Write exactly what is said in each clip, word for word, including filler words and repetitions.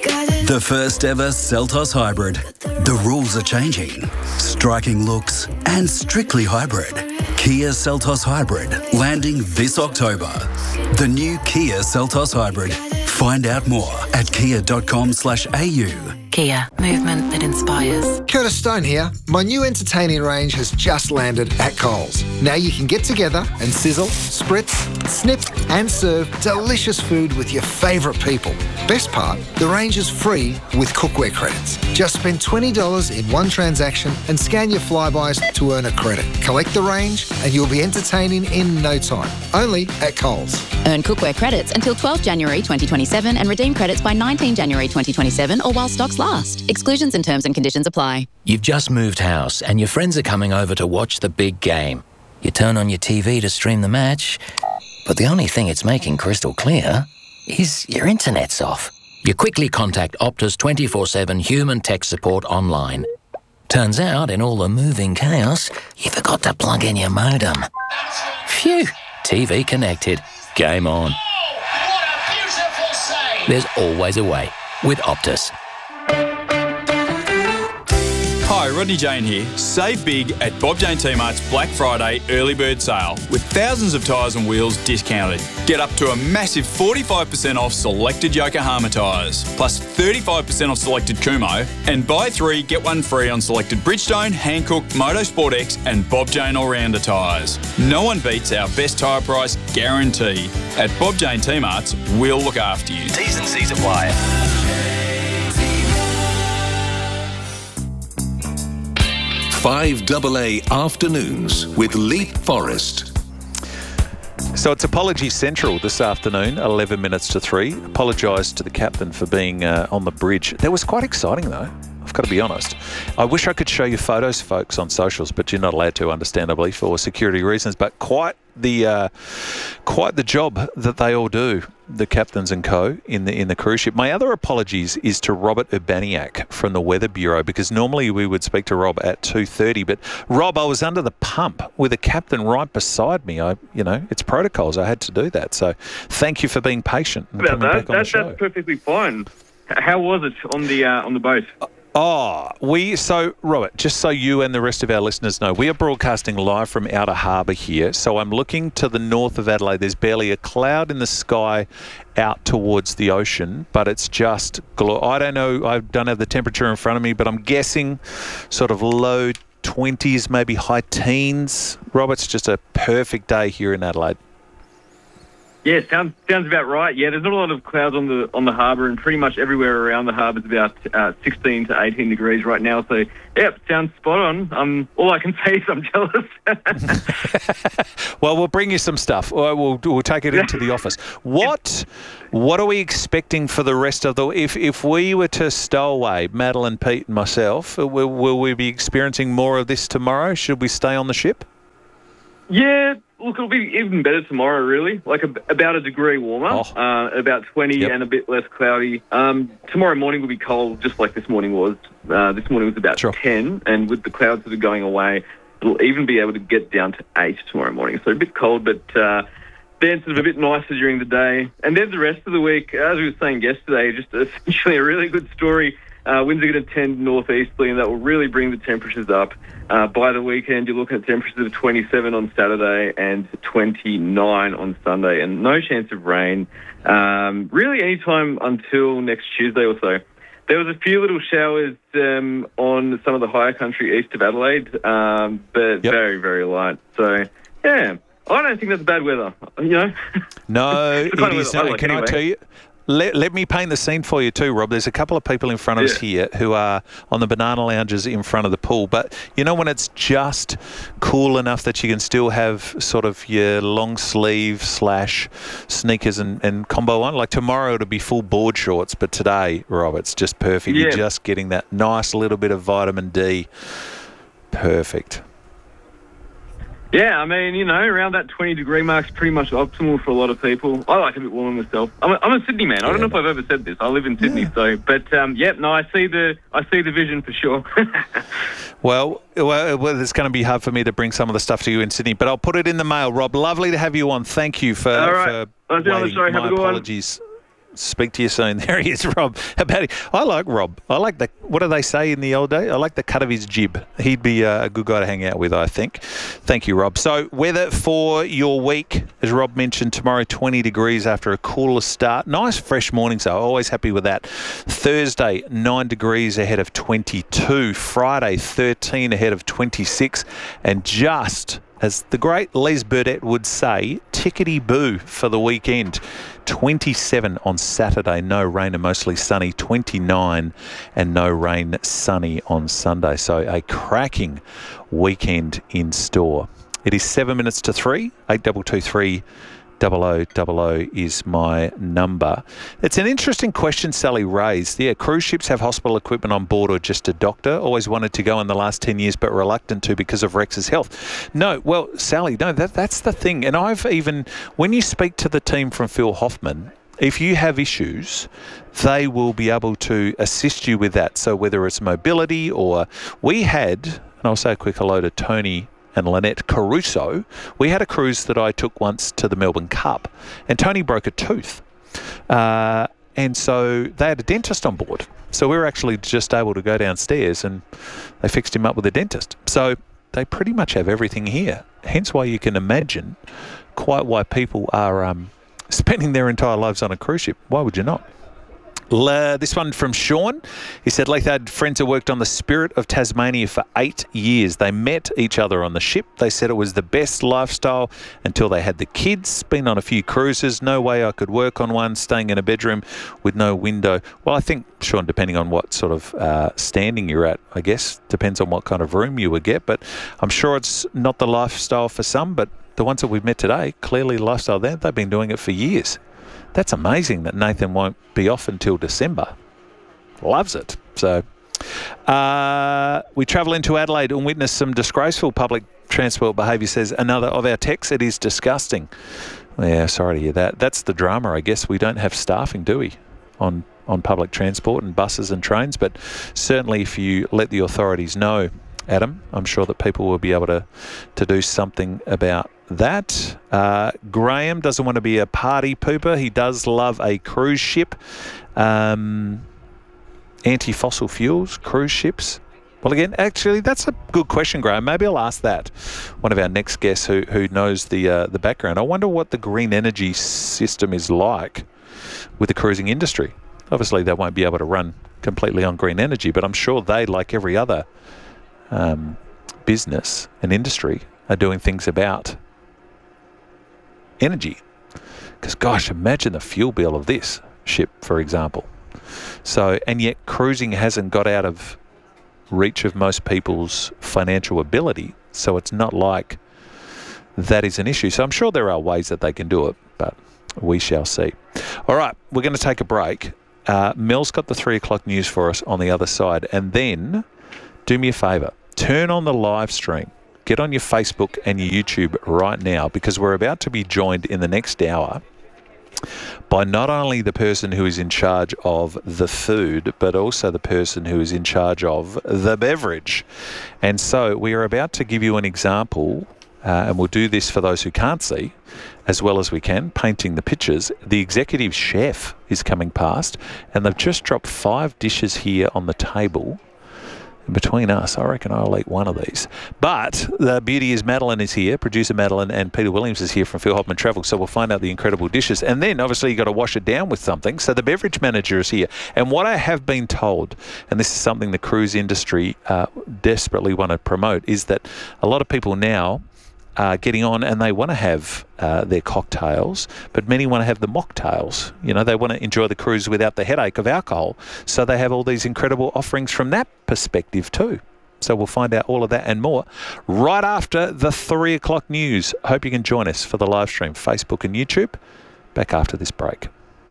The first ever Seltos Hybrid. The rules are changing. Striking looks and strictly hybrid. Kia Seltos Hybrid, landing this October. The new Kia Seltos Hybrid. Find out more at kia.com slash au. Kia, movement that inspires. Curtis Stone here. My new entertaining range has just landed at Coles. Now you can get together and sizzle, spritz, snip and serve delicious food with your favourite people. Best part, the range is free with cookware credits. Just spend twenty dollars in one transaction and scan your Flybys to earn a credit. Collect the range and you'll be entertaining in no time. Only at Coles. Earn cookware credits until twelfth January twenty twenty-seven and redeem credits by nineteenth January twenty twenty-seven or while stocks last. Exclusions and terms and conditions apply. You've just moved house and your friends are coming over to watch the big game. You turn on your T V to stream the match, but the only thing it's making crystal clear is your internet's off. You quickly contact Optus twenty-four seven human tech support online. Turns out, in all the moving chaos, you forgot to plug in your modem. Phew, T V connected. Game on. There's always a way with Optus. Hi, Rodney Jane here. Save big at Bob Jane T-Mart's Black Friday early bird sale with thousands of tyres and wheels discounted. Get up to a massive forty-five percent off selected Yokohama tyres, plus thirty-five percent off selected Kumho, and buy three, get one free on selected Bridgestone, Hankook, Motorsport X and Bob Jane All-Rounder tyres. No one beats our best tyre price guarantee. At Bob Jane T-Mart's, we'll look after you. T's and C's apply. five A A Afternoons with Leap Forest. So it's Apology Central this afternoon, eleven minutes to three. Apologise to the captain for being uh, on the bridge. That was quite exciting though, I've got to be honest. I wish I could show you photos, folks, on socials, but you're not allowed to, understandably, for security reasons. But quite the uh, quite the job that they all do, the captains and co, in the in the cruise ship. My other apologies is to Robert Urbaniak from the Weather Bureau, because normally we would speak to Rob at two thirty, but Rob, I was under the pump with a captain right beside me. I, you know, it's protocols. I had to do that. So thank you for being patient and coming that, back on that, the show. That's perfectly fine. How was it on the uh, on the boat? Oh, we, so, Robert, just so you and the rest of our listeners know, we are broadcasting live from Outer Harbour here. So I'm looking to the north of Adelaide. There's barely a cloud in the sky out towards the ocean, but it's just, glo- I don't know, I don't have the temperature in front of me, but I'm guessing sort of low twenties, maybe high teens. Robert, it's just a perfect day here in Adelaide. Yeah, sounds sounds about right. Yeah, there's not a lot of clouds on the on the harbour, and pretty much everywhere around the harbour is about uh, sixteen to eighteen degrees right now. So, yeah, sounds spot on. Um, all I can say is I'm jealous. Well, we'll bring you some stuff. We'll we'll, we'll take it into the office. What what are we expecting for the rest of the? If if we were to stow away, Madeline, Pete, and myself, will, will we be experiencing more of this tomorrow? Should we stay on the ship? Yeah, look, it'll be even better tomorrow, really. Like a, about a degree warmer, Oh. uh, about twenty Yep. and a bit less cloudy. Um, tomorrow morning will be cold, just like this morning was. Uh, this morning was about Sure. ten, and with the clouds that are going away, it'll even be able to get down to eight tomorrow morning. So a bit cold, but uh, then sort of a bit nicer during the day. And then the rest of the week, as we were saying yesterday, just essentially a really good story. Uh, winds are going to tend northeasterly, and that will really bring the temperatures up. Uh, by the weekend, you're looking at temperatures of twenty-seven on Saturday and twenty-nine on Sunday, and no chance of rain, um, really any time until next Tuesday or so. There was a few little showers um, on some of the higher country east of Adelaide, um, but Yep. very, very light. So, yeah, I don't think that's bad weather, you know? No, It's the kind it of is. weather I No, like can I anyway. tell you? Let, let me paint the scene for you too, Rob. There's a couple of people in front of us Yeah. here who are on the banana lounges in front of the pool. But you know when it's just cool enough that you can still have sort of your long sleeve slash sneakers and, and combo on? Like tomorrow it'll be full board shorts, but today, Rob, it's just perfect. You're Yeah. just getting that nice little bit of vitamin D. Perfect. Yeah, I mean, you know, around that twenty degree mark's pretty much optimal for a lot of people. I like a bit warmer myself. I'm a, I'm a Sydney man. I don't know if I've ever said this. I live in Sydney, so but um, yeah, no, I see the I see the vision for sure. Well, well, well, it's going to be hard for me to bring some of the stuff to you in Sydney, but I'll put it in the mail. Rob, lovely to have you on. Thank you for, All right. for I'll see you on the waiting. show. Have My a good one. apologies. Speak to you soon. There he is, Rob. How about it? I like Rob. I like the, what do they say in the old day? I like the cut of his jib. He'd be uh, a good guy to hang out with, I think. Thank you, Rob. So weather for your week, as Rob mentioned, tomorrow twenty degrees after a cooler start. Nice fresh morning, so always happy with that. Thursday, nine degrees ahead of twenty-two. Friday, thirteen ahead of twenty-six. And just, as the great Les Burdett would say, tickety-boo for the weekend. twenty-seven on Saturday, no rain and mostly sunny. twenty-nine and no rain, sunny on Sunday. So a cracking weekend in store. It is seven minutes to three. eight two two three double oh double oh is my number. It's an interesting question Sally raised. Yeah, cruise ships have hospital equipment on board or just a doctor. Always wanted to go in the last ten years but reluctant to because of Rex's health. No, well, Sally, no, that that's the thing. And I've even, when you speak to the team from Phil Hoffman, if you have issues, they will be able to assist you with that. So whether it's mobility or we had, and I'll say a quick hello to Tony and Lynette Caruso, we had a cruise that I took once to the Melbourne Cup, and Tony broke a tooth. Uh, and so they had a dentist on board. So we were actually just able to go downstairs and they fixed him up with a dentist. So they pretty much have everything here. Hence why you can imagine quite why people are um, spending their entire lives on a cruise ship. Why would you not? Uh, this one from Sean. He said, Lath had friends who worked on the Spirit of Tasmania for eight years. They met each other on the ship. They said it was the best lifestyle until they had the kids. Been on a few cruises. No way I could work on one, staying in a bedroom with no window. Well, I think, Sean, depending on what sort of uh, standing you're at, I guess, depends on what kind of room you would get. But I'm sure it's not the lifestyle for some, but the ones that we've met today, clearly lifestyle there, they've been doing it for years. That's amazing that Nathan won't be off until December. Loves it. So uh, we travel into Adelaide and witness some disgraceful public transport behaviour, says another of our texts. It is disgusting. Yeah, sorry to hear that. That's the drama, I guess. We don't have staffing, do we, on, on public transport and buses and trains? But certainly if you let the authorities know, Adam, I'm sure that people will be able to, to do something about that. Uh, Graham doesn't want to be a party pooper. He does love a cruise ship. Um, anti-fossil fuels, cruise ships. Well, again, actually, that's a good question, Graham. Maybe I'll ask that one of our next guests who, who knows the uh, the background. I wonder what the green energy system is like with the cruising industry. Obviously, they won't be able to run completely on green energy, but I'm sure they, like every other um, business and industry, are doing things about energy. Because gosh, imagine the fuel bill of this ship, for example. So, and yet cruising hasn't got out of reach of most people's financial ability, so it's not like that is an issue. So I'm sure there are ways that they can do it, but we shall see. All right, we're going to take a break. Uh, Mel's got the three o'clock news for us on the other side, and then do me a favour, turn on the live stream. Get on your Facebook and your YouTube right now, because we're about to be joined in the next hour by not only the person who is in charge of the food, but also the person who is in charge of the beverage. And so we are about to give you an example, uh, and we'll do this for those who can't see as well as we can, painting the pictures. The executive chef is coming past, and they've just dropped five dishes here on the table. Between us, I reckon I'll eat one of these. But the beauty is Madeline is here, producer Madeline, and Peter Williams is here from Phil Hoffman Travel, so we'll find out the incredible dishes. And then, obviously, you've got to wash it down with something, so the beverage manager is here. And what I have been told, and this is something the cruise industry uh, desperately want to promote, is that a lot of people now are getting on and they want to have uh, their cocktails, but many want to have the mocktails. You know, they want to enjoy the cruise without the headache of alcohol. So they have all these incredible offerings from that perspective too. So we'll find out all of that and more right after the three o'clock news. Hope you can join us for the live stream, Facebook and YouTube. Back after this break.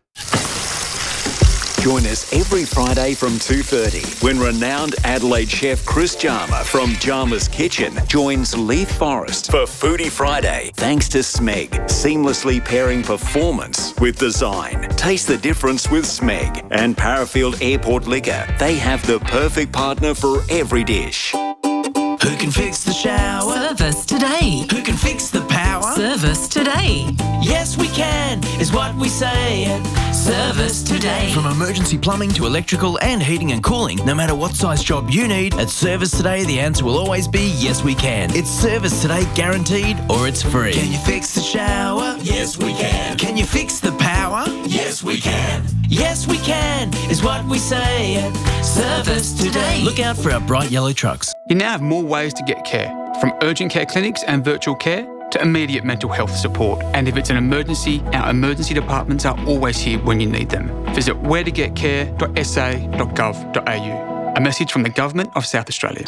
Join us every Friday from two thirty when renowned Adelaide chef Chris Jarma from Jarma's Kitchen joins Leith Forrest for Foodie Friday. Thanks to Smeg, seamlessly pairing performance with design. Taste the difference with Smeg and Parafield Airport Liquor. They have the perfect partner for every dish. Who can fix the shower? Service today. Who can fix the power? Service Today. Yes, we can, is what we say at Service Today. From emergency plumbing to electrical and heating and cooling, no matter what size job you need, at Service Today, the answer will always be yes, we can. It's Service Today guaranteed, or it's free. Can you fix the shower? Yes, we can. Can you fix the power? Yes, we can. Yes, we can, is what we say at Service Today. Look out for our bright yellow trucks. You now have more ways to get care, from urgent care clinics and virtual care to immediate mental health support. And if it's an emergency, our emergency departments are always here when you need them. Visit where to get care dot s a dot gov dot a u. A message from the Government of South Australia.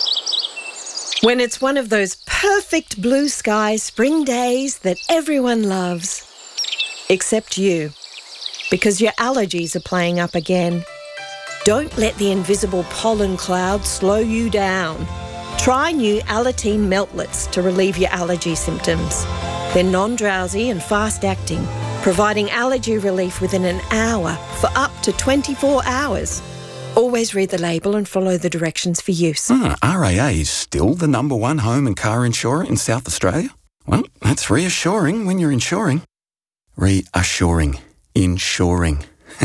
When it's one of those perfect blue sky spring days that everyone loves. Except you. Because your allergies are playing up again. Don't let the invisible pollen cloud slow you down. Try new Alateen Meltlets to relieve your allergy symptoms. They're non-drowsy and fast-acting, providing allergy relief within an hour for up to twenty-four hours. Always read the label and follow the directions for use. Ah, R A A is still the number one home and car insurer in South Australia? Well, that's reassuring when you're insuring. Reassuring. Insuring.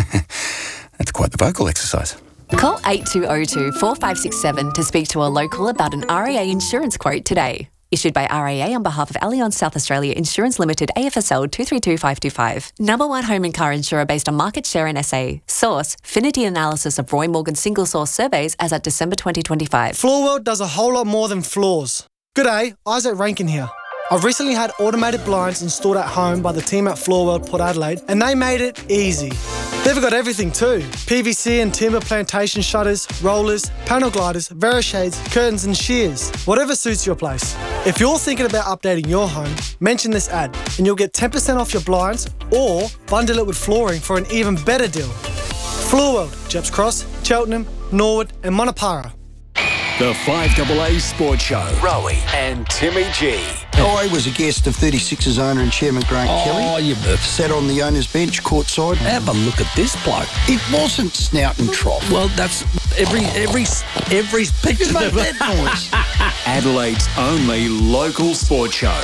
That's quite the vocal exercise. Call eight two zero two, four five six seven to speak to a local about an R A A insurance quote today. Issued by R A A on behalf of Allianz South Australia Insurance Limited, A F S L two three two five two five. Number one home and car insurer based on market share in S A. Source, Finity analysis of Roy Morgan single source surveys as at December twenty twenty-five. Floorworld does a whole lot more than floors. G'day, Isaac Rankin here. I've recently had automated blinds installed at home by the team at Floorworld Port Adelaide, and they made it easy. They've got everything too. P V C and timber plantation shutters, rollers, panel gliders, Verishades, curtains and shears. Whatever suits your place. If you're thinking about updating your home, mention this ad and you'll get ten percent off your blinds or bundle it with flooring for an even better deal. Floorworld, Jeps Cross, Cheltenham, Norwood and Monopara. The five A A Sports Show. Rowie and Timmy G. I was a guest of thirty-six's owner and chairman Grant oh, Kelly. Oh, you sat on the owner's bench courtside. Have a look at this bloke. It wasn't snout and trough. Well, that's every every every picture. Just make that noise. Adelaide's only local sports show.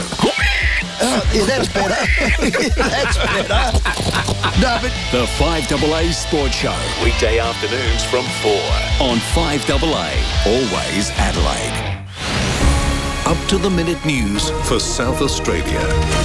Uh, yeah, that's better. That's better. No, but the five A A Sports Show. Weekday afternoons from four on five A A. Always Adelaide. Up to the minute news for South Australia.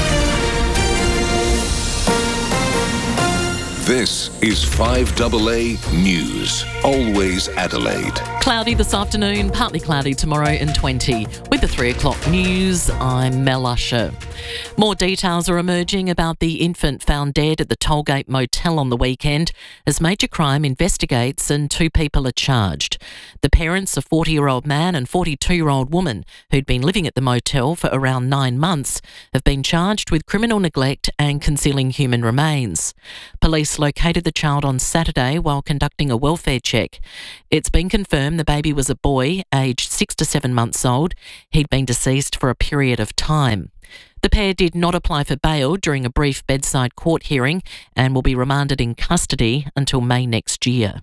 This is five A A News. Always Adelaide. Cloudy this afternoon, partly cloudy tomorrow and twenty. With the three o'clock news, I'm Mel Usher. More details are emerging about the infant found dead at the Tollgate Motel on the weekend as Major Crime investigates and two people are charged. The parents, a forty-year-old man and forty-two-year-old woman who'd been living at the motel for around nine months, have been charged with criminal neglect and concealing human remains. Police located the child on Saturday while conducting a welfare check. It's been confirmed the baby was a boy, aged six to seven months old. He'd been deceased for a period of time. The pair did not apply for bail during a brief bedside court hearing and will be remanded in custody until May next year.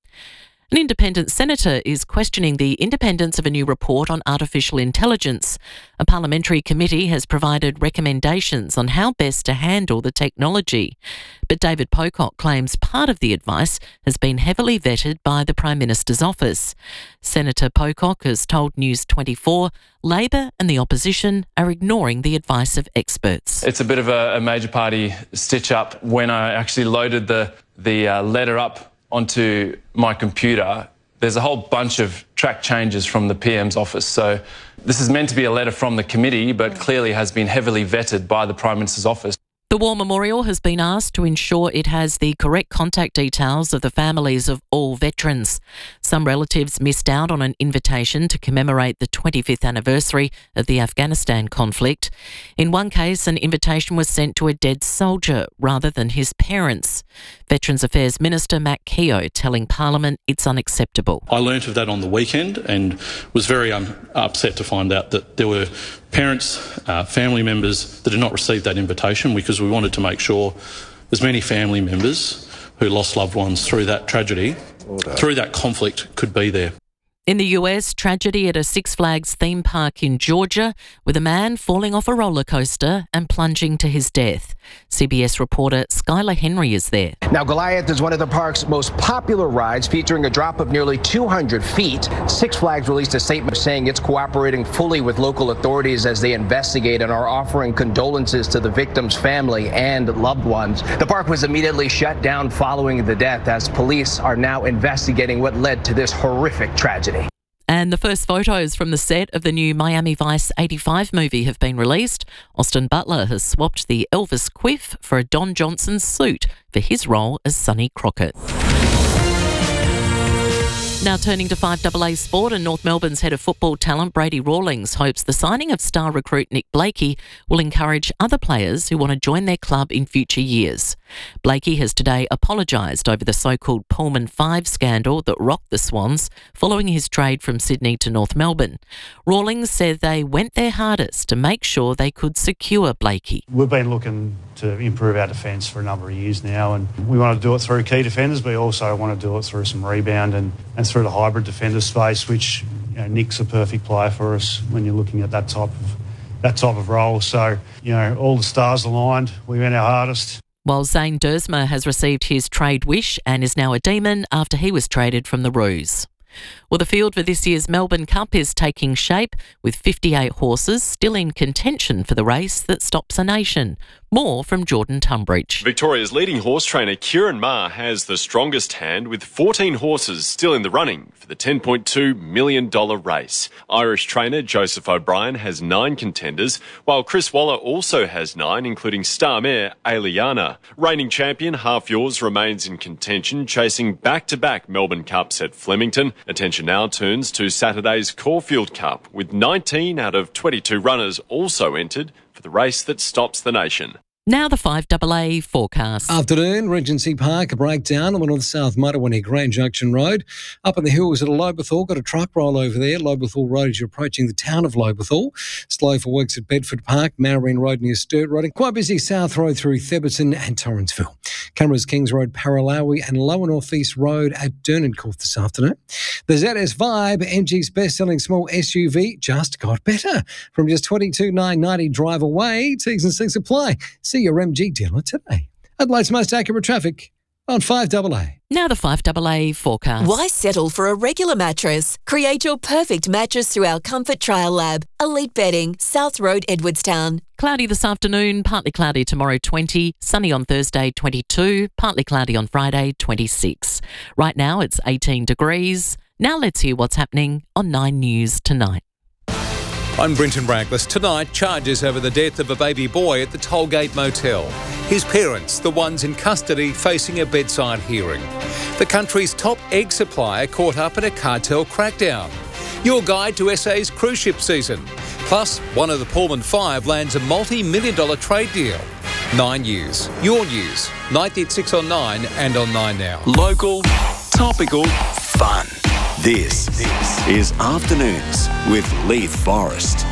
An independent senator is questioning the independence of a new report on artificial intelligence. A parliamentary committee has provided recommendations on how best to handle the technology. But David Pocock claims part of the advice has been heavily vetted by the Prime Minister's office. Senator Pocock has told News twenty-four Labor and the opposition are ignoring the advice of experts. It's a bit of a, a major party stitch-up. When I actually loaded the, the uh, letter up onto my computer, there's a whole bunch of track changes from the P M's office. So this is meant to be a letter from the committee, but clearly has been heavily vetted by the Prime Minister's office. The War Memorial has been asked to ensure it has the correct contact details of the families of all veterans. Some relatives missed out on an invitation to commemorate the twenty-fifth anniversary of the Afghanistan conflict. In one case, an invitation was sent to a dead soldier rather than his parents. Veterans Affairs Minister Matt Keogh telling Parliament it's unacceptable. I learnt of that on the weekend and was very um, upset to find out that there were parents, uh, family members that did not receive that invitation, because we wanted to make sure as many family members who lost loved ones through that tragedy, Order. through that conflict, could be there. In the U S, tragedy at a Six Flags theme park in Georgia with a man falling off a roller coaster and plunging to his death. C B S reporter Skylar Henry is there. Now, Goliath is one of the park's most popular rides, featuring a drop of nearly two hundred feet. Six Flags released a statement saying it's cooperating fully with local authorities as they investigate and are offering condolences to the victim's family and loved ones. The park was immediately shut down following the death, as police are now investigating what led to this horrific tragedy. And the first photos from the set of the new Miami Vice eighty-five movie have been released. Austin Butler has swapped the Elvis quiff for a Don Johnson suit for his role as Sonny Crockett. Now turning to five A A Sport, and North Melbourne's head of football talent Brady Rawlings hopes the signing of star recruit Nick Blakey will encourage other players who want to join their club in future years. Blakey has today apologised over the so-called Pullman five scandal that rocked the Swans following his trade from Sydney to North Melbourne. Rawlings said they went their hardest to make sure they could secure Blakey. We've been looking to improve our defence for a number of years now, and we want to do it through key defenders, but we also want to do it through some rebound and, and through the hybrid defender space, which, you know, Nick's a perfect player for us when you're looking at that type of that type of role. So, you know, all the stars aligned. We went our hardest. While Zane Dersma has received his trade wish and is now a Demon after he was traded from the Roos. Well, the field for this year's Melbourne Cup is taking shape, with fifty-eight horses still in contention for the race that stops a nation. More from Jordan Tunbridge. Victoria's leading horse trainer Kieran Maher has the strongest hand, with fourteen horses still in the running for the ten point two million dollars race. Irish trainer Joseph O'Brien has nine contenders, while Chris Waller also has nine, including star mare Aliana. Reigning champion Half Yours remains in contention, chasing back-to-back Melbourne Cups at Flemington. Attention now turns to Saturday's Caulfield Cup, with nineteen out of twenty-two runners also entered for the race that stops the nation. Now the five A A forecast. Afternoon, Regency Park, a breakdown on the north-south motorway near Grand Junction Road. Up in the hills at Lobethal, got a truck roll over there. Lobethal Road as you're approaching the town of Lobethal. Slow for works at Bedford Park, Marine Road near Sturt Road, and quite busy South Road through Theberton and Torrensville. Cameras Kings Road, Paralawi, and Lower North East Road at Dernancourt this afternoon. The Z S Vibe, M G's best-selling small S U V, just got better. From just twenty-two thousand nine hundred ninety dollars drive away, T's and C's apply. See your M G dealer today. Adelaide's most accurate traffic on five A A. Now the five A A forecast. Why settle for a regular mattress? Create your perfect mattress through our Comfort Trial Lab. Elite Bedding, South Road, Edwardstown. Cloudy this afternoon, partly cloudy tomorrow twenty, sunny on Thursday twenty-two, partly cloudy on Friday twenty-six. Right now it's eighteen degrees. Now let's hear what's happening on Nine News tonight. I'm Brenton Braglis. Tonight, charges over the death of a baby boy at the Tollgate Motel. His parents, the ones in custody, facing a bedside hearing. The country's top egg supplier caught up in a cartel crackdown. Your guide to S A's cruise ship season. Plus, one of the Pullman Five lands a multi-million dollar trade deal. Nine News. Your news. ninety at six on Nine and on Nine Now. Local, topical, fun. This, this is Afternoons with Leith Forrest.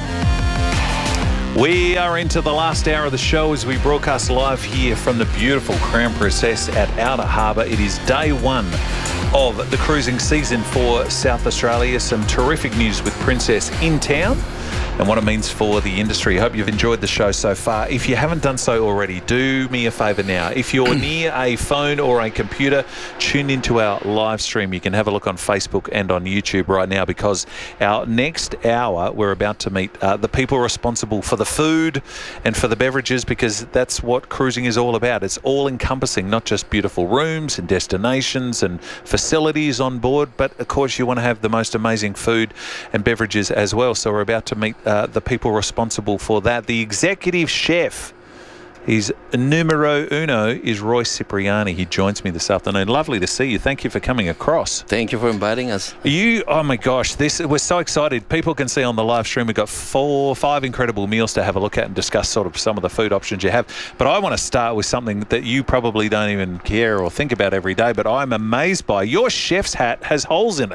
We are into the last hour of the show as we broadcast live here from the beautiful Crown Princess at Outer Harbour. It is day one of the cruising season for South Australia. Some terrific news with Princess in town and what it means for the industry. I hope you've enjoyed the show so far. If you haven't done so already, do me a favour now. If you're near a phone or a computer, tune into our live stream. You can have a look on Facebook and on YouTube right now, because our next hour, we're about to meet uh, the people responsible for the food and for the beverages, because that's what cruising is all about. It's all encompassing, not just beautiful rooms and destinations and facilities on board, but of course you want to have the most amazing food and beverages as well. So we're about to meet Uh, the people responsible for that. The executive chef, his numero uno is Roy Cipriani. He joins me this afternoon. Lovely to see you. Thank you for coming across. Thank you for inviting us. You, oh my gosh, this we're so excited. People can see on the live stream we've got four, five incredible meals to have a look at and discuss sort of some of the food options you have. But I want to start with something that you probably don't even care or think about every day, but I'm amazed by. Your chef's hat has holes in it.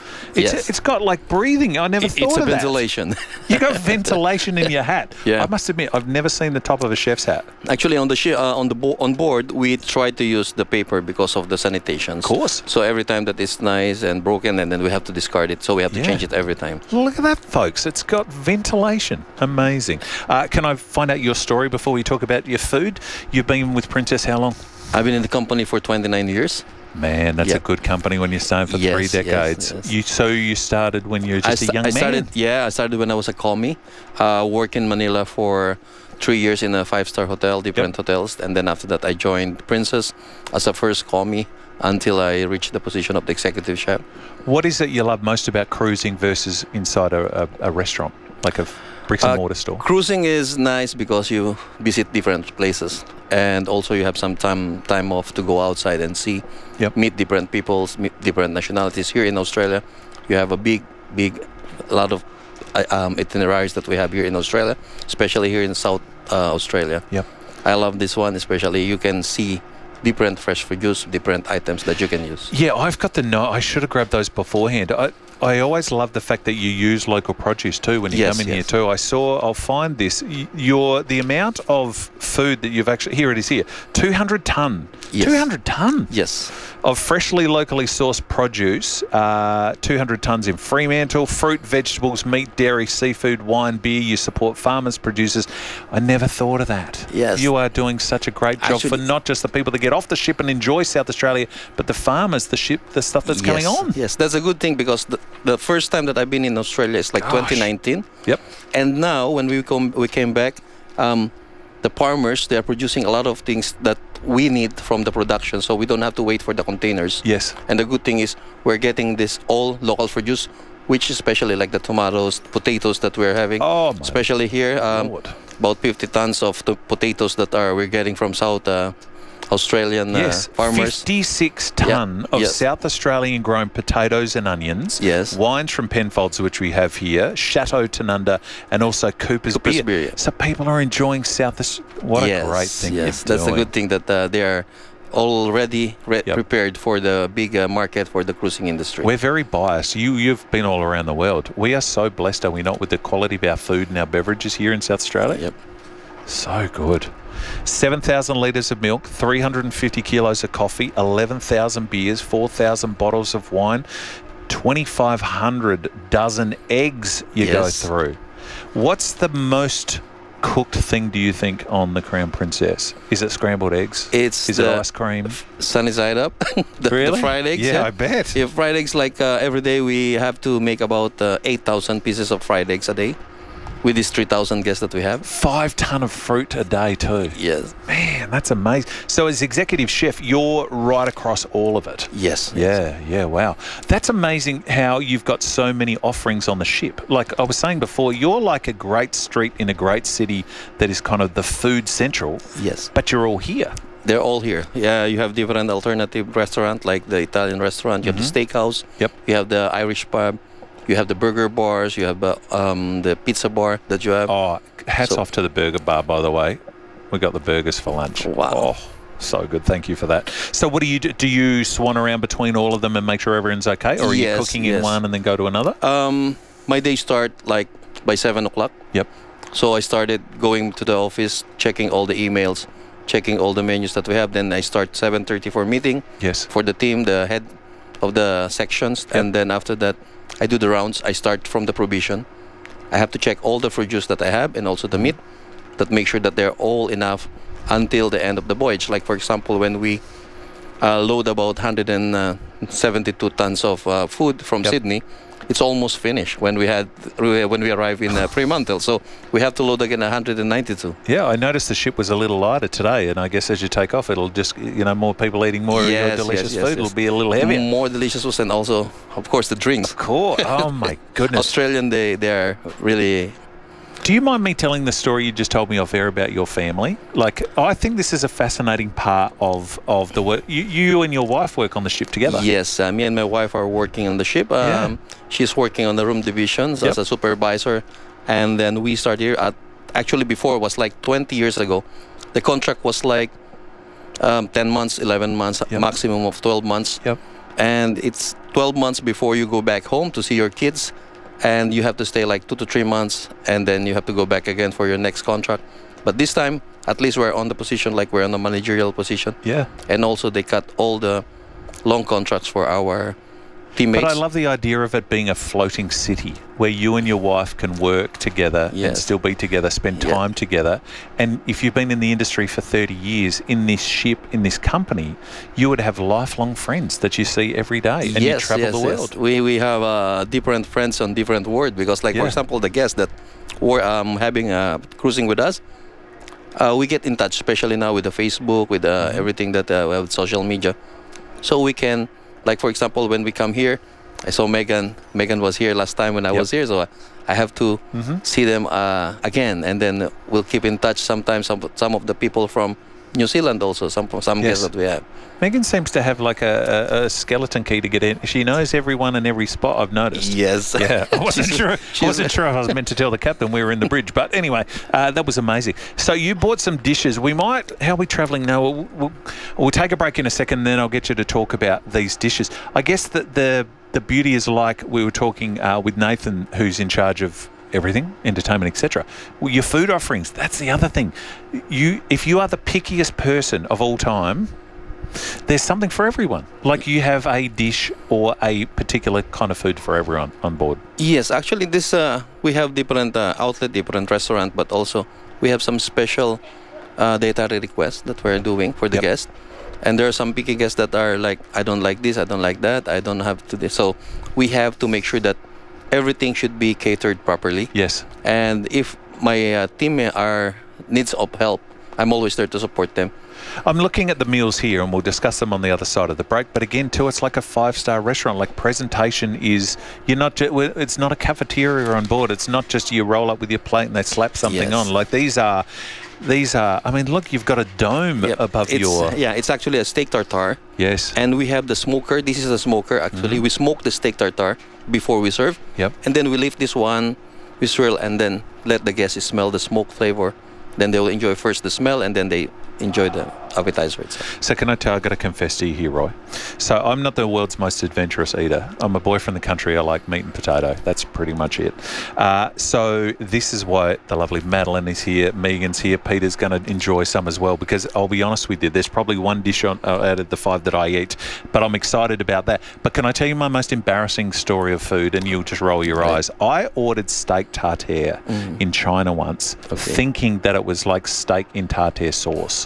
It's Yes. it's got like breathing. I never It- thought it's a of that. ventilation. You got ventilation in your hat. Yeah. I must admit, I've never seen the top of a chef's hat. Actually, on the shi uh, on the bo- on board, we try to use the paper because of the sanitation. Of course. So every time that it's nice and broken, and then we have to discard it. So we have to Yeah. change it every time. Look at that, folks. It's got ventilation. Amazing. Uh, can I find out your story before we talk about your food? You've been with Princess how long? I've been in the company for twenty-nine years. Man, that's Yeah. a good company when you're staying for Yes, three yes, decades. yes. You so you started when you were just I, a sta- young I started, man. yeah, I started when I was a commie. Uh, worked in Manila for three years in a five-star hotel, different hotels, and then after that I joined Princess as a first commie until I reached the position of the executive chef. What is it you love most about cruising versus inside a, a, a restaurant, like a bricks and Uh, mortar store? Cruising is nice because you visit different places, and also you have some time time off to go outside and see, Yep. meet different peoples, meet different nationalities. Here in Australia, you have a big, big, a lot of uh, um, itineraries that we have here in Australia, especially here in South uh, Australia. Yep. I love this one, especially you can see different fresh produce, different items that you can use. Yeah, I've got the no. I should have grabbed those beforehand. I, I always love the fact that you use local produce too when you Yes, come in yes. here too. I saw. I'll find this. Y- Your the amount of food that you've actually here it is here. Two hundred ton. Yes. Two hundred ton. Yes. Of freshly locally sourced produce. Uh, Two hundred tons in Fremantle. Fruit, vegetables, meat, dairy, seafood, wine, beer. You support farmers, producers. I never thought of that. Yes. You are doing such a great job for Actually- not just the people that get off the ship and enjoy South Australia, but the farmers, the ship, the stuff that's going Yes, on. Yes, that's a good thing because the, the first time that I've been in Australia is like Gosh. twenty nineteen. Yep. And now when we come we came back, um, the farmers they are producing a lot of things that we need from the production, so we don't have to wait for the containers. Yes. And the good thing is we're getting this all local produce, which especially like the tomatoes, potatoes that we're having. Oh, my especially here, um, Lord. about fifty tons of the potatoes that are we're getting from South uh, Australian uh, Yes, farmers. fifty-six ton Yeah, of yes. South Australian grown potatoes and onions. Yes. Wines from Penfolds, which we have here, Chateau Tanunda, and also Cooper's, Cooper's beer. beer, yeah. So people are enjoying South Australia. What yes, a great thing Yes, you're that's doing. a good thing that uh, they are already re- Yep. prepared for the big uh, market for the cruising industry. We're very biased. You, you've been all around the world. We are so blessed, are we not, with the quality of our food and our beverages here in South Australia? Yep. So good. seven thousand litres of milk, three hundred fifty kilos of coffee, eleven thousand beers, four thousand bottles of wine, twenty-five hundred dozen eggs you go Yes. through. What's the most cooked thing, do you think, on the Crown Princess? Is it scrambled eggs? It's Is it the ice cream? sunny side up. the, Really? the fried eggs. Yeah, I bet. Yeah, fried eggs, like uh, every day we have to make about uh, eight thousand pieces of fried eggs a day with these three thousand guests that we have. Five ton of fruit a day too. Yes. Man, that's amazing. So as executive chef, you're right across all of it. Yes. Yeah, yeah, wow. That's amazing how you've got so many offerings on the ship. Like I was saying before, you're like a great street in a great city that is kind of the food central. Yes. But you're all here. They're all here. Yeah, you have different alternative restaurant like the Italian restaurant. You have the steakhouse. Yep. You have the Irish pub. You have the burger bars. You have uh, um, the pizza bar that you have. Oh, hats So- off to the burger bar, by the way. We got the burgers for lunch. Wow. Oh, so good. Thank you for that. So what do you do? Do you swan around between all of them and make sure everyone's okay? Or are Yes, you cooking in yes. one and then go to another? Um, my day start like by seven o'clock. Yep. So I started going to the office, checking all the emails, checking all the menus that we have. Then I start seven thirty for meeting. Yes. For the team, the head of the sections, and then after that, I do the rounds. I start from the provision. I have to check all the produce that I have and also the meat, that make sure that they're all enough until the end of the voyage. Like for example, when we uh, load about one hundred seventy-two tons of uh, food from Yep. Sydney, it's almost finished when we had when we arrive in uh, Fremantle. So we have to load again one hundred ninety-two. Yeah, I noticed the ship was a little lighter today, and I guess as you take off, it'll just, you know, more people eating more of your delicious food. It'll be a little heavier. More delicious food, and also, of course, the drinks. Of course. Oh my goodness. Australian, they they are really. Do you mind me telling the story you just told me off air about your family? Like, I think this is a fascinating part of, of the work. You, you and your wife work on the ship together. Yes, uh, me and my wife are working on the ship. Um, Yeah. She's working on the room divisions Yep. as a supervisor, and then we start here. At, actually, before it was like twenty years ago. The contract was like um, ten months, eleven months, Yep. maximum of twelve months. Yep. and it's twelve months before you go back home to see your kids, and you have to stay like two to three months, and then you have to go back again for your next contract. But this time, at least we're on the position, like we're on a managerial position. Yeah. And also they cut all the long contracts for our teammates. But I love the idea of it being a floating city where you and your wife can work together and Yes. still be together, spend Yeah. time together. And if you've been in the industry for thirty years, in this ship, in this company, you would have lifelong friends that you see every day and you yes, travel yes, the yes. world. We we have uh, different friends on different world because, like for Yeah. example, the guests that were um, having uh, cruising with us, uh, we get in touch, especially now with the Facebook, with uh, Mm-hmm. everything that uh, we have social media, so we can, like for example, when we come here, I saw Megan. Megan was here last time when I Yep. was here, so I, I have to Mhm. see them uh, again, and then we'll keep in touch. Sometimes some some of the people from New Zealand also, some some guests Yes. that we have. Megan seems to have like a, a, a skeleton key to get in. She knows everyone in every spot, I've noticed. Yes. Yeah, I wasn't She's- sure. I she's- wasn't sure if I was meant to tell the captain we were in the bridge, but anyway, uh, that was amazing. So you bought some dishes. We might. How are we travelling now? We'll, we'll, we'll take a break in a second, then I'll get you to talk about these dishes. I guess that the the beauty is, like we were talking uh, with Nathan, who's in charge of everything, entertainment, et cetera. Well, your food offerings. That's the other thing. You, if you are the pickiest person of all time, there's something for everyone. Like you have a dish or a particular kind of food for everyone on board. Yes, actually, this uh, we have different uh, outlet, different restaurant, but also we have some special uh, dietary requests that we're doing for the Yep. guests. And there are some picky guests that are like, I don't like this, I don't like that, I don't have to this. So we have to make sure that everything should be catered properly. Yes. And if my uh, team are needs of help, I'm always there to support them. I'm looking at the meals here, and we'll discuss them on the other side of the break. But again, too, it's like a five-star restaurant. Like presentation is, you're not. Ju- it's not a cafeteria on board. It's not just you roll up with your plate and they slap something Yes. on. Like these are, these are. I mean, look, you've got a dome above It's, your. yeah, it's actually a steak tartare. Yes. And we have the smoker. This is a smoker actually. Mhm. We smoke the steak tartare before we serve. Yep. And then we leave this one, we swirl, and then let the guests smell the smoke flavor. Then they will enjoy first the smell, and then they enjoy the appetizer itself. So can I tell, I've got to confess to you here, Roy. So I'm not the world's most adventurous eater. I'm a boy from the country. I like meat and potato. That's pretty much it. Uh, so this is why the lovely Madeline is here. Megan's here. Peter's going to enjoy some as well, because I'll be honest with you, there's probably one dish on, uh, out of the five that I eat, but I'm excited about that. But can I tell you my most embarrassing story of food, and you'll just roll your Right. eyes? I ordered steak tartare Mm. in China once, Okay. thinking that it was like steak in tartare sauce.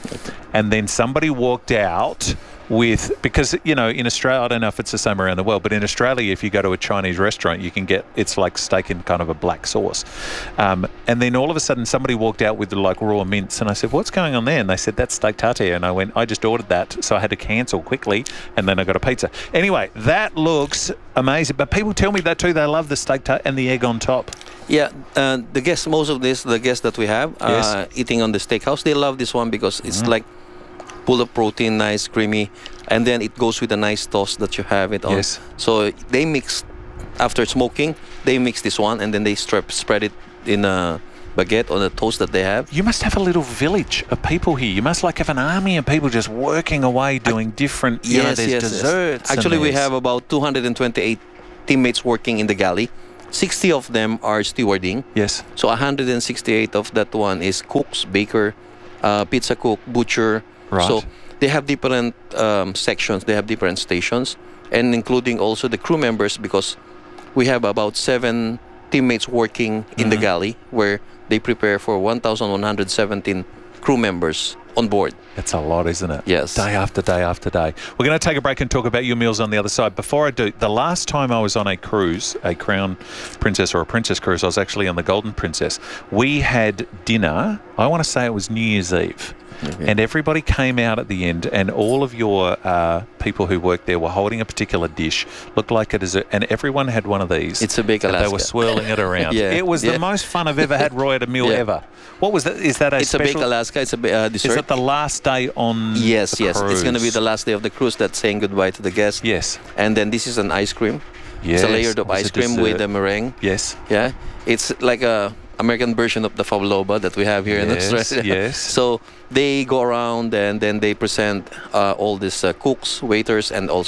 And then somebody walked out with, because, you know, in Australia, I don't know if it's the same around the world, but in Australia, if you go to a Chinese restaurant, you can get, it's like steak in kind of a black sauce. Um, and then all of a sudden, somebody walked out with like raw mince, and I said, what's going on there? And they said, that's steak tartare. And I went, I just ordered that, so I had to cancel quickly, and then I got a pizza. Anyway, that looks amazing. But people tell me that too, they love the steak tartare and the egg on top. Yeah, uh, the guests, most of this, the guests that we have uh, Yes. eating on the steakhouse, they love this one because it's Mhm. like full of protein, nice, creamy, and then it goes with a nice toast that you have it on. Yes. So they mix, after smoking, they mix this one, and then they strip, spread it in a baguette on the toast that they have. You must have a little village of people here. You must like have an army of people just working away doing different, you know, there's desserts. and Actually, we there's- have about two hundred twenty-eight teammates working in the galley. sixty of them are stewarding. Yes. So one hundred sixty-eight of that one is cooks, baker, uh, pizza cook, butcher. Right. So they have different um, sections. They have different stations, and including also the crew members, because we have about seven teammates working in the Mhm. galley where they prepare for one thousand one hundred seventeen crew members on board. It's a lot, isn't it? Yes. Day after day after day. We're going to take a break and talk about your meals on the other side. Before I do, the last time I was on a cruise, a Crown Princess or a Princess cruise, I was actually on the Golden Princess. We had dinner, I want to say it was New Year's Eve. Okay. And everybody came out at the end, and all of your uh, people who worked there were holding a particular dish, looked like a dessert, and everyone had one of these. It's a big and Alaska. they were swirling it around. Yeah, It was yeah. the most fun I've ever had, Roy, at a meal Yeah. ever. What was that? Is that a It's a special? big Alaska. It's a bi- uh, dessert. Is it the last day on Yes, the yes. It's going to be cruise? the last day of the cruise that's saying goodbye to the guests. Yes. And then this is an ice cream. Yes. It's a layered of It was ice a cream with dessert. the meringue. Yes. Yeah. It's like a American version of the pavlova that we have here Yes, in Australia. yes. So they go around and then they present uh, all these uh, cooks, waiters, and also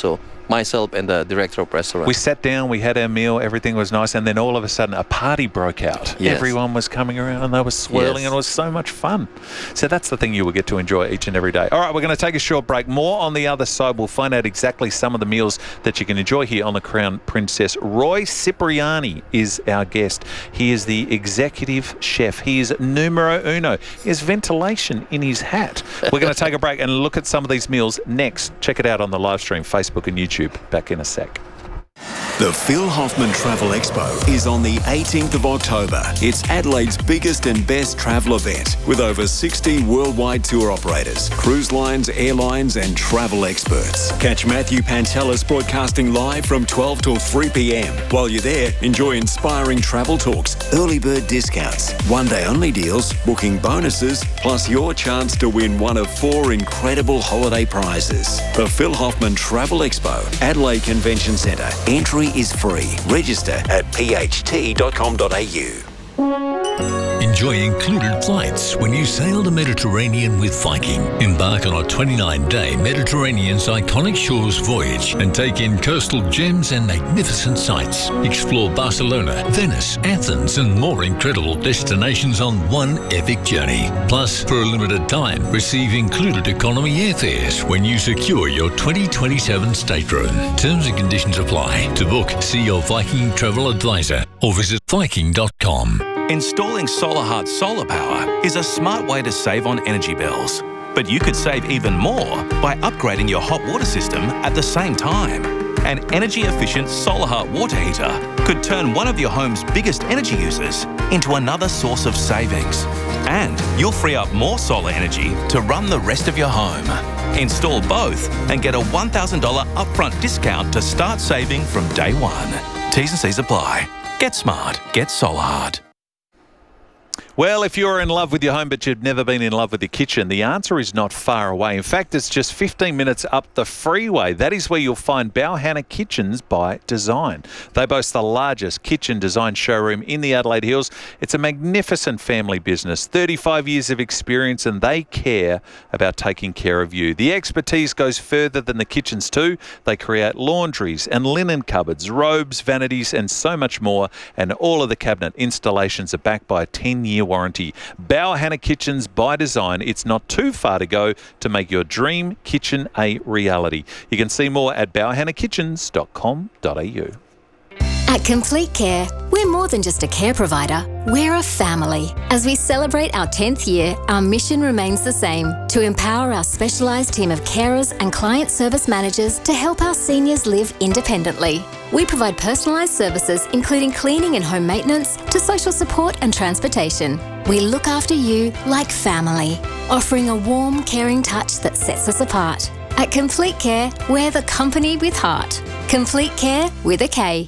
myself and the director of restaurant. We sat down, we had our meal, everything was nice, and then all of a sudden a party broke out. Yes. Everyone was coming around and they were swirling, Yes. and it was so much fun. So that's the thing you will get to enjoy each and every day. All right, we're going to take a short break. More on the other side. We'll find out exactly some of the meals that you can enjoy here on the Crown Princess. Roy Cipriani is our guest. He is the executive chef. He is numero uno. He has ventilation in his hat. We're going to take a break and look at some of these meals next. Check it out on the live stream, Facebook and YouTube. Back in a sec. The Phil Hoffman Travel Expo is on the eighteenth of October. It's Adelaide's biggest and best travel event with over sixty worldwide tour operators, cruise lines, airlines and travel experts. Catch Matthew Pantelis broadcasting live from twelve till three p.m. While you're there, enjoy inspiring travel talks, early bird discounts, one-day only deals, booking bonuses, plus your chance to win one of four incredible holiday prizes. The Phil Hoffman Travel Expo, Adelaide Convention Centre. Entry is free. Register at p h t dot com dot a u. Enjoy included flights when you sail the Mediterranean with Viking. Embark on a twenty-nine day Mediterranean's iconic shores voyage and take in coastal gems and magnificent sights. Explore Barcelona, Venice, Athens and more incredible destinations on one epic journey. Plus, for a limited time, receive included economy airfares when you secure your twenty twenty-seven stateroom. Terms and conditions apply. To book, see your Viking travel advisor or visit viking dot com. Installing SolarHeart solar power is a smart way to save on energy bills. But you could save even more by upgrading your hot water system at the same time. An energy-efficient SolarHeart water heater could turn one of your home's biggest energy users into another source of savings. And you'll free up more solar energy to run the rest of your home. Install both and get a one thousand dollars upfront discount to start saving from day one. T's and C's apply. Get smart. Get SolarHeart. Well, if you're in love with your home but you've never been in love with your kitchen, the answer is not far away. In fact, it's just fifteen minutes up the freeway. That is where you'll find Bauhanna Kitchens by Design. They boast the largest kitchen design showroom in the Adelaide Hills. It's a magnificent family business, thirty-five years of experience, and they care about taking care of you. The expertise goes further than the kitchens too. They create laundries and linen cupboards, robes, vanities, and so much more. And all of the cabinet installations are backed by a ten-year warranty. Bauhanna Kitchens by Design. It's not too far to go to make your dream kitchen a reality. You can see more at bauhanna kitchens dot com dot a u. At Complete Care, we're more than just a care provider, we're a family. As we celebrate our tenth year, our mission remains the same, to empower our specialised team of carers and client service managers to help our seniors live independently. We provide personalised services including cleaning and home maintenance to social support and transportation. We look after you like family, offering a warm, caring touch that sets us apart. At Complete Care, we're the company with heart. Complete Care with a K.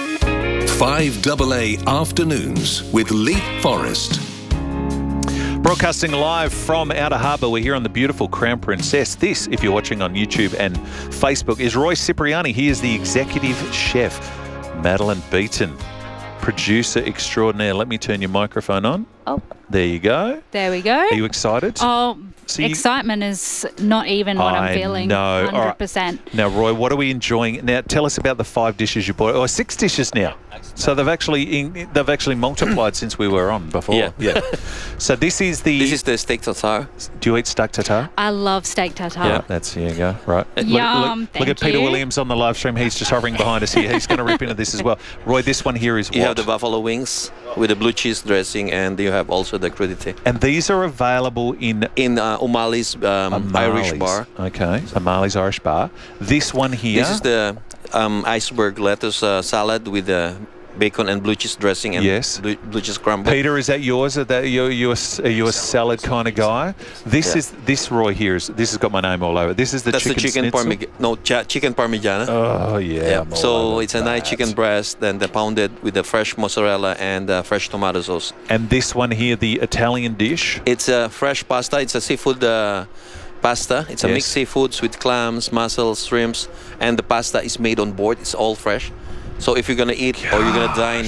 five double A Afternoons with Leith Forrest. Broadcasting live from Outer Harbour, we're here on the beautiful Crown Princess. This, if you're watching on YouTube and Facebook, is Roy Cipriani. He is the executive chef. Madeline Beaton, producer extraordinaire. Let me turn your microphone on. Oh. There you go. There we go. Are you excited? Oh, So you- excitement is not even what I I'm feeling. know. All one hundred right. percent. Now, Roy, what are we enjoying? Now, tell us about the five dishes you bought. Oh, six dishes now. So they've actually in, they've actually multiplied since we were on before. Yeah. yeah. So this is the. This is the steak tartare. Do you eat steak tartare? I love steak tartare. Yeah, that's here you go. Right. Look- Yum, Look, thank look at Peter you. Williams on the live stream. He's just hovering behind us here. He's going to rip into this as well. Roy, this one here is You what? have the buffalo wings with the blue cheese dressing, and you have also the crudité. And these are available in in uh, O'Malley's um, Irish O'Malley's. bar. Okay, O'Malley's Irish bar. This one here. This is the um, iceberg lettuce uh, salad with the bacon and blue cheese dressing and Yes. blue, blue cheese crumble. Peter, is that yours? Are that you? You are you a salad kind of guy? This Yeah. is this Roy here is this has got my name all over. This is the That's chicken the chicken schnitzel? parmigiana. No, cha- chicken parmigiana. Oh yeah. I'm all So over it's a nice that. chicken breast, then the pounded with the fresh mozzarella and uh, fresh tomato sauce. And this one here, the Italian dish. It's a fresh pasta. It's a seafood uh, pasta. It's a Yes. mixed seafoods with clams, mussels, shrimps, and the pasta is made on board. It's all fresh. So if you're gonna eat or you're gonna dine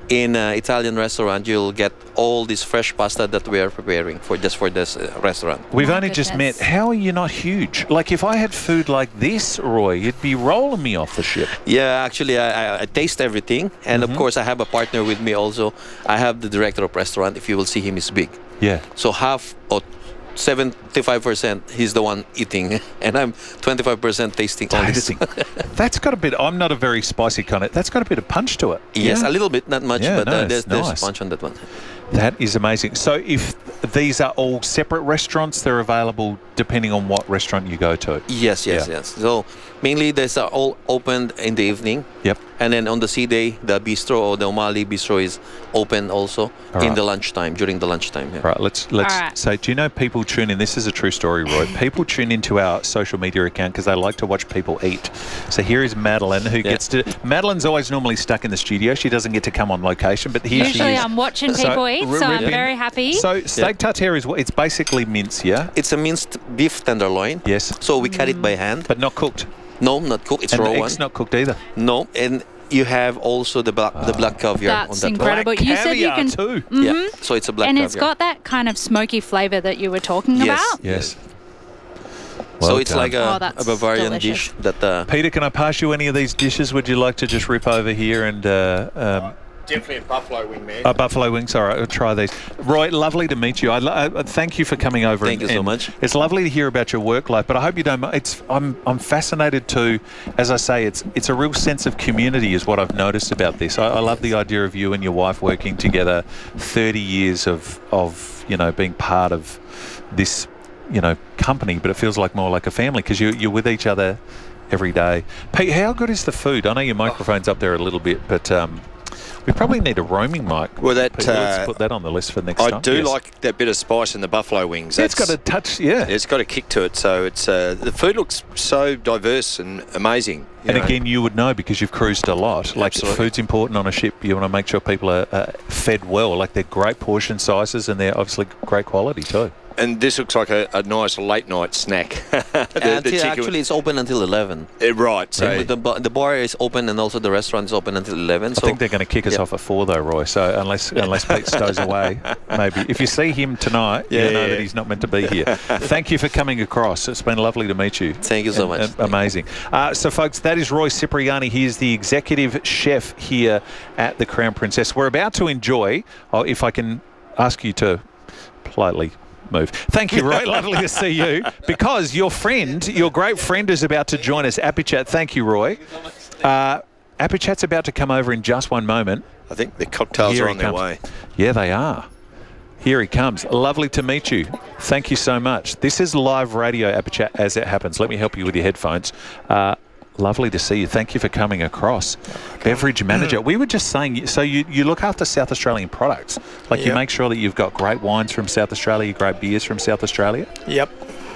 in an Italian restaurant, you'll get all this fresh pasta that we are preparing for just for this uh, restaurant. We've only just met. How are you not huge? Like, if I had food like this, Roy, you'd be rolling me off the ship. Yeah, actually, I, I, I taste everything. And Mm-hmm. of course, I have a partner with me also. I have the director of restaurant. If you will see him, he's big. Yeah. So half or seventy-five percent, he's the one eating. And I'm twenty-five percent tasting. Tasting. That's got a bit, I'm not a very spicy kind of, that's got a bit of punch to it. Yes, Yeah. a little bit, not much, Yeah, but no, uh, it's there's, there's nice. punch on that one. That is amazing. So if these are all separate restaurants, they're available depending on what restaurant you go to? Yes, yes, Yeah. yes. So mainly these are all opened in the evening. Yep. And then on the sea day, the bistro or the O'Malley bistro is open also All in right. the lunchtime, during the lunchtime. Yeah. Right, let's let's All right. say, do you know people tune in? This is a true story, Roy. People tune into our social media account because they like to watch people eat. So here is Madeline, who gets to. Madeline's always normally stuck in the studio. She doesn't get to come on location, but here she Usually is. I'm watching people eat, so I'm ripping. very happy. So steak tartare is what? It's basically mince, yeah. It's a minced beef tenderloin. Yes. So we cut it by hand. But not cooked. No, not cooked. It's And raw the one. egg's not cooked either. No, and you have also the black the black caviar That's on that. incredible. Black You said you caviar can- too. Mhm. Yeah. So it's a black and caviar. it's got that kind of smoky flavour that you were talking Yes. about. Yes. so Well it's done. like a, Oh, that's a Bavarian delicious. dish that. Uh, Peter, can I pass you any of these dishes? Would you like to just rip over here and uh, um, Definitely a buffalo wing, man. Uh, buffalo wings. All right, I'll try these. Roy, lovely to meet you. I, lo- uh, thank you for coming over. Thank and, you so and much. It's lovely to hear about your work life, but I hope you don't. mi- It's I'm I'm fascinated too. As I say, it's it's a real sense of community is what I've noticed about this. I, I love the idea of you and your wife working together. Thirty years of of you know being part of this you know company, but it feels like more like a family because you you're with each other every day. Pete, how good is the food? I know your microphone's up there a little bit, but. Um, We probably need a roaming mic. Well, that, Pete, let's uh, put that on the list for next I time. do Yes. like that bit of spice in the buffalo wings. Yeah, it's That's- got a touch, yeah. It's got a kick to it. So it's uh, the food looks so diverse and amazing. you And know. again, you would know because you've cruised a lot. Like Absolutely. food's important on a ship. You want to make sure people are uh, fed well. Like they're great portion sizes and they're obviously great quality too. And this looks like a, a nice late night snack. the, the until, chicken- actually, it's open until eleven. Uh, right. So So the, ba- the bar is open and also the restaurant is open until eleven. I so think they're going to kick us yeah. off at four though, Roy. So unless unless Pete stows away, maybe. If you see him tonight, Yeah, you know yeah, that yeah. he's not meant to be here. Thank you for coming across. It's been lovely to meet you. Thank you so And- much. and amazing. Uh, so, folks, that is Roy Cipriani. He is the executive chef here at the Crown Princess. We're about to enjoy, oh, if I can ask you to politely move. Thank you, Roy. Lovely to see you. Because your friend, your great friend is about to join us, Apichat. Thank you, Roy. Uh, Apichat's about to come over in just one moment. I think the cocktails Here are he on their comes. way. Yeah, they are. Here he comes. Lovely to meet you. Thank you so much. This is live radio, Apichat, as it happens. Let me help you with your headphones. Uh, lovely to see you. Thank you for coming across. Beverage manager. We were just saying, so you, you look after South Australian products. Like you Yep. make sure that you've got great wines from South Australia, great beers from South Australia. Yep.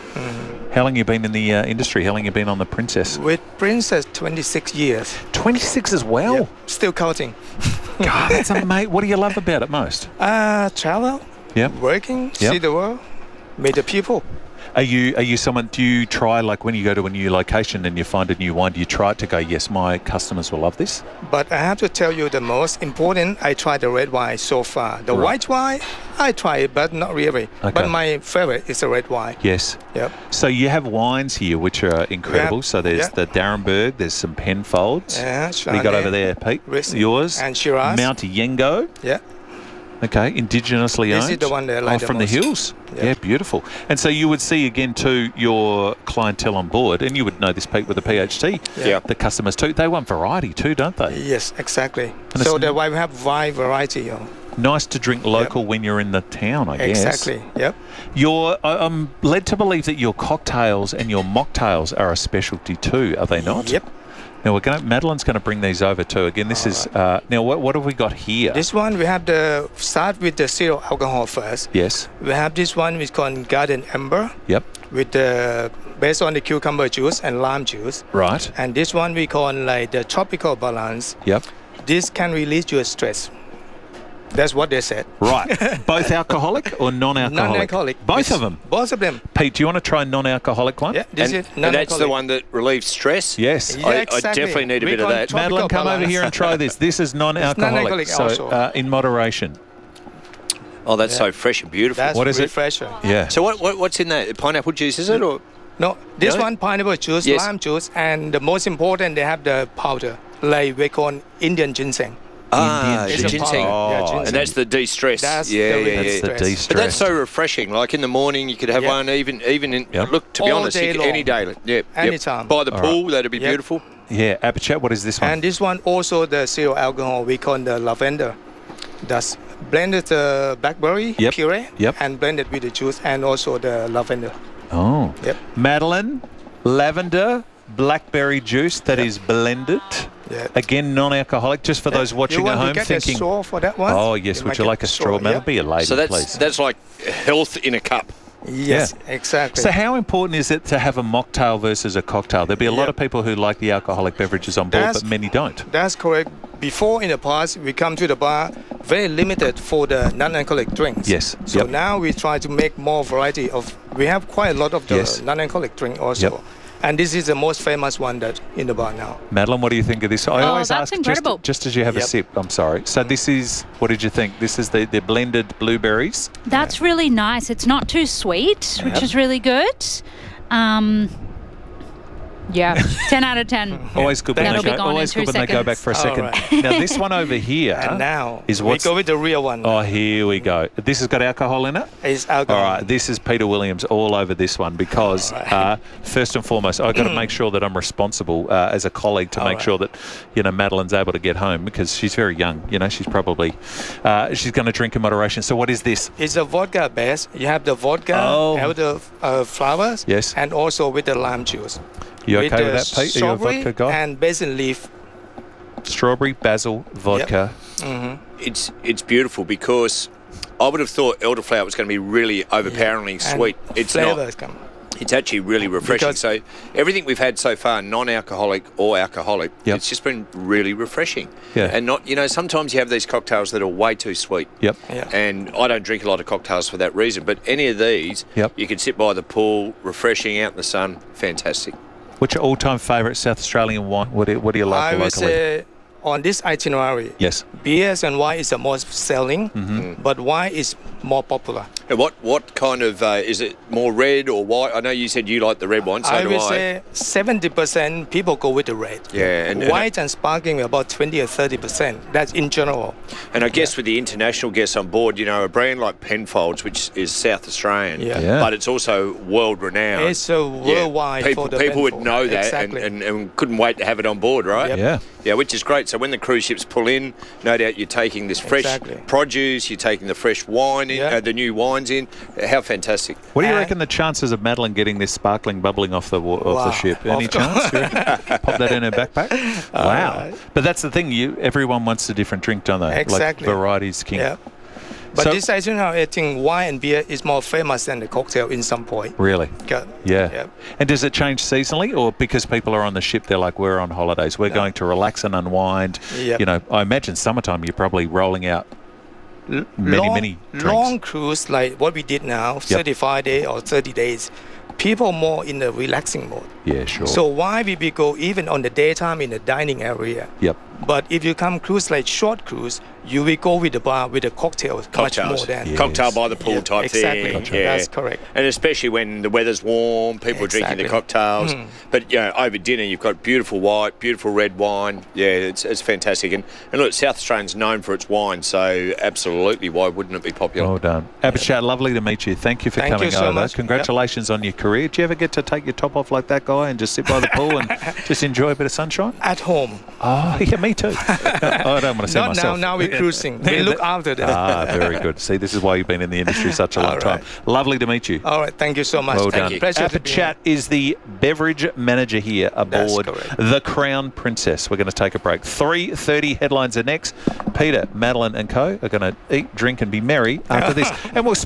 How long you been in the uh, industry? How long you been on the Princess? With Princess, twenty-six years. twenty-six as well? Yep. Still counting. God, that's amazing. What do you love about it most? Uh, travel, Yep. working, Yep. see the world, meet the people. Are you are you someone? Do you try, like when you go to a new location and you find a new wine? Do you try it to go? Yes, my customers will love this. But I have to tell you the most important, I tried the red wine so far. The Right. white wine, I tried it, but not really. Okay. But my favorite is the red wine. Yes. Yep. So you have wines here which are incredible. Yeah, So there's yeah. the Darrenberg, there's some Penfolds. Yeah, We got Chardonnay, over there, Pete. Riesling, Yours. and Shiraz. Mount Yengo. Yeah. Okay, indigenously This owned. is the one that I like oh, the from most. the hills. Yeah. Yeah, beautiful. And so you would see again too your clientele on board, and you would know this, Pete, with the PhD. Yeah. The customers too. They want variety too, don't they? Yes, exactly. And So it's the wine we have wide variety. You know. Nice to drink local when you're in the town, I guess. Exactly. Yep. Your, I- I'm led to believe that your cocktails and your mocktails are a specialty too, are they not? Yep. Now we're going. Madeline's going to bring these over too. Again, this is uh, now. What, what have we got here? This one we have the start with the zero alcohol first. Yes. We have this one which called Garden Amber Yep. with the based on the cucumber juice and lime juice. Right. And this one we call like the tropical balance. Yep. This can release your stress. That's what they said. Right. Both alcoholic or non-alcoholic? Non-alcoholic. Both It's of them? Both of them. Pete, do you want to try non-alcoholic one? Yeah, this and, is and that's the non-alcoholic. one that relieves stress? Yes. Yeah, I, exactly. I definitely need a We bit of call it that. tropical Madeline, come over balance. here and try this. This is non-alcoholic, non-alcoholic so also. uh, in moderation. Oh, that's Yeah. so fresh and beautiful. That's What is it? refresher. Yeah. So what, what what's in that? Pineapple juice, is it? Or No, this No? one pineapple juice, Yes. lime juice, and the most important, they have the powder, like we call Indian ginseng. Ah, It's the a ginseng. powder. Yeah, ginseng. And that's the de-stress. That's yeah, the yeah, yeah. de-stress. That's the de-stress. But that's so refreshing. Like in the morning, you could have Yep. one even even in. Yep. Look, to be All honest, you day could, long. any day. Yeah, Anytime. By the All pool, that'd be Yep. beautiful. Yeah, Apichat, what is this one? And this one also the zero alcohol, we call the lavender. That's blended the blackberry Yep. puree Yep. and blended with the juice and also the lavender. Oh. Yep. Madeline, lavender, blackberry juice that is blended. Yeah. Again, non-alcoholic, just for those watching you want at home to get thinking, a straw for that one? oh, yes, You would might you get like a straw? Yep. Madeline, be a lady, So that's please. that's like health in a cup. Yes, Yeah. exactly. So how important is it to have a mocktail versus a cocktail? There'll be a lot Yep. of people who like the alcoholic beverages on board, That's- but many don't. That's correct. Before in the past, we come to the bar very limited for the non-alcoholic drinks. Yes. So Yep. now we try to make more variety of. We have quite a lot of the Yes. non-alcoholic drink also. Yep. And this is the most famous one that in the bar now. Madeline, what do you think of this? I Oh, always that's ask incredible. just, just as you have a Yep. sip. I'm sorry. So this is, what did you think? This is the, the blended blueberries. That's really nice. It's not too sweet, which is really good. Um, yeah, ten out of ten. Always good when That'll they be go, gone in always two good when they go seconds. back for a All second. right. Now this one over here And now is we what's go with the real one. Oh, here we go. This has got alcohol in it? It's alcohol. All right, this is Peter Williams all over this one because, uh, first and foremost, I've got to make sure that I'm responsible uh, as a colleague to All make right. sure that, you know, Madeline's able to get home because she's very young. You know, she's probably, uh, she's going to drink in moderation. So what is this? It's a vodka base. You have the vodka, Oh. have the uh, flowers, Yes. and also with the lime juice. You with okay the with that, Pete? Are you a strawberry vodka guy? and basil leaf. Strawberry, basil, vodka. hmm It's it's beautiful because I would have thought elderflower was going to be really overpoweringly And sweet. It's flavors not. come. It's actually really refreshing. Because- so everything we've had so far, non-alcoholic or alcoholic, Yep. it's just been really refreshing. Yeah. And not, you know, sometimes you have these cocktails that are way too sweet. Yep. Yeah. And I don't drink a lot of cocktails for that reason. But any of these, Yep. you can sit by the pool, refreshing out in the sun, fantastic. What's your all-time favourite South Australian wine? What do, what do you like I would locally? say on this itinerary, Yes. beers and wine is the most selling, Mm-hmm. but wine is more popular. And what what kind of uh, is it? More red or white? I know you said you like the red one. So I do would I. say seventy percent people go with the red. Yeah, and- and white and sparkling about twenty or thirty percent. That's in general. And I guess with the international guests on board, you know, a brand like Penfolds, which is South Australian, Yeah. Yeah. but it's also world renowned. It's a worldwide People, for the people would Penfolds. know that Exactly. and, and, and couldn't wait to have it on board, right? Yep. Yeah. Yeah, which is great. So when the cruise ships pull in, no doubt you're taking this fresh Exactly. produce, you're taking the fresh wine in, Yeah. uh, the new wines in. How fantastic! What do you Uh, reckon the chances of Madeline getting this sparkling bubbling off the wa- off Wow. the ship? Any Of chance? You reckon? Pop that in her backpack. Wow! right. But that's the thing. You everyone wants a different drink, don't they? Exactly. Like varieties king. Yeah. But So- this itinerary, I think wine and beer is more famous than the cocktail in some point. Really? Yeah. Yeah. Yeah. And does it change seasonally, or because people are on the ship, they're like, we're on holidays, we're going to relax and unwind? Yep. You know, I imagine summertime you're probably rolling out L- many, long, many drinks. long cruise like what we did now, thirty-five days or thirty days. People more in the relaxing mode. Yeah, sure. So why we we go even on the daytime in the dining area? Yep. But if you come cruise like short cruise, you will go with the bar with the cocktails, much more Cocktails, than cocktail by the pool Yeah, type exactly. thing. Gotcha. Yeah. That's correct. And especially when the weather's warm, people are drinking the Exactly. cocktails. Mm. But you know, over dinner, you've got beautiful white, beautiful red wine. Yeah, it's, it's fantastic. And, and look, South Australia's known for its wine, so absolutely, why wouldn't it be popular? Well done. Abhishek, lovely to meet you. Thank you for Thank coming you so over. much. Congratulations on your career. Do you ever get to take your top off like that guy and just sit by the pool and just enjoy a bit of sunshine? At home. Oh, yeah, me too. I don't want to say Not myself. now, now we're cruising. We look after them. Ah, very good. See, this is why you've been in the industry such a long All time. right. Lovely to meet you. All right, thank you so much. Well Thank done. you. Pleasure to be Apichat is the beverage manager here That's aboard correct. the Crown Princess. We're going to take a break. three thirty headlines are next. Peter, Madeline and co are going to eat, drink and be merry after this. And we'll